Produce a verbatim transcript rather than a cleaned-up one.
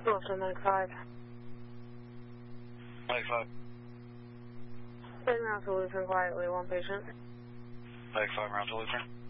Wilson, Medic five. Medic five. Heading out to Lutheran quietly, one patient. Medic five, around to Lutheran.